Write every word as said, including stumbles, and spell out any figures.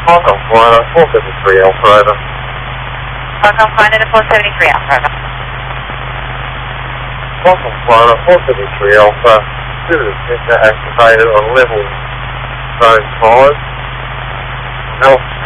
Welcome, Florida, four fifty-three Alpha, over. Welcome, Florida, four seventy-three Alpha, over. Welcome, Florida, four fifty-three Alpha, Citizen Center activated on level zone five. Alpha